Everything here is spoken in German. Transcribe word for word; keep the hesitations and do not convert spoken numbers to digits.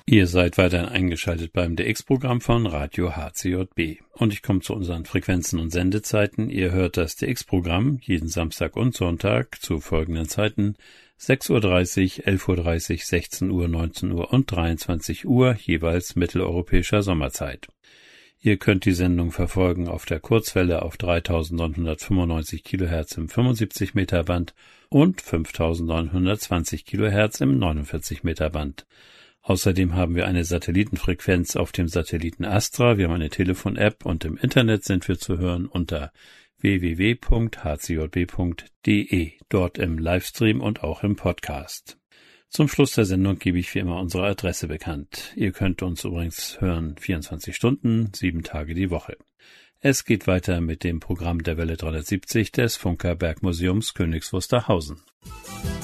Ihr seid weiterhin eingeschaltet beim D X-Programm von Radio H C J B. Und ich komme zu unseren Frequenzen und Sendezeiten. Ihr hört das D X-Programm jeden Samstag und Sonntag zu folgenden Zeiten: sechs Uhr dreißig, elf Uhr dreißig, sechzehn Uhr, neunzehn Uhr und dreiundzwanzig Uhr, jeweils mitteleuropäischer Sommerzeit. Ihr könnt die Sendung verfolgen auf der Kurzwelle auf dreitausendneunhundertfünfundneunzig Kilohertz im fünfundsiebzig Meter Band und fünftausendneunhundertzwanzig Kilohertz im neunundvierzig Meter Band. Außerdem haben wir eine Satellitenfrequenz auf dem Satelliten Astra, wir haben eine Telefon-App und im Internet sind wir zu hören unter w w w punkt h c j b punkt d e, dort im Livestream und auch im Podcast. Zum Schluss der Sendung gebe ich wie immer unsere Adresse bekannt. Ihr könnt uns übrigens hören vierundzwanzig Stunden, sieben Tage die Woche. Es geht weiter mit dem Programm der Welle dreihundertsiebzig des Funker Bergmuseums Königs Wusterhausen.